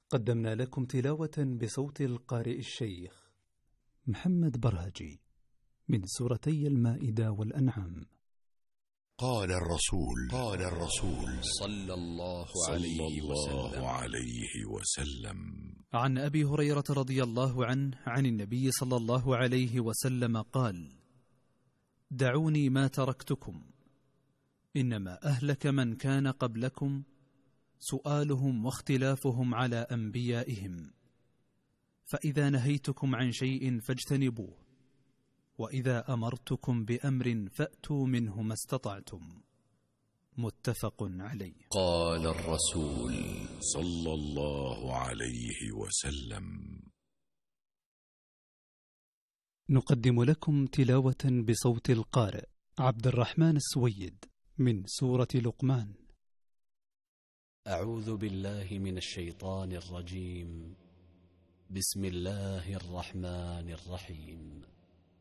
قدمنا لكم تلاوة بصوت القارئ الشيخ محمد برهجي من سورتي المائدة والأنعام. قال الرسول صلى الله عليه وسلم عن أبي هريرة رضي الله عنه عن النبي صلى الله عليه وسلم قال: دعوني ما تركتكم، إنما أهلك من كان قبلكم سؤالهم واختلافهم على أنبيائهم، فإذا نهيتكم عن شيء فاجتنبوه، وإذا أمرتكم بأمر فأتوا منه ما استطعتم. متفق عليه. قال الرسول صلى الله عليه وسلم. نقدم لكم تلاوة بصوت القارئ عبد الرحمن السويد من سورة لقمان. أعوذ بالله من الشيطان الرجيم. بسم الله الرحمن الرحيم.